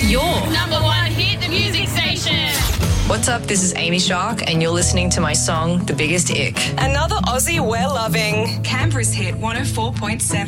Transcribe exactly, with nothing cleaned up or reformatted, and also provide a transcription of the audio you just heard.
Your number one hit music station. What's up? This is Amy Shark, and you're listening to my song, The Biggest Ick. Another Aussie we're loving. Canberra's hit one oh four point seven.